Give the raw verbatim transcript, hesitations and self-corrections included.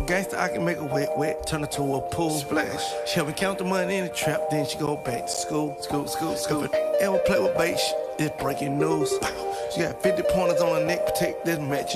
gangster, I can make a wet, wet, turn her to a pool. Splash. She help me count the money in the trap, then she go back to school. School, school, school. If I ever play with bait, it's breaking news. She got fifty pointers on her neck, protect this match.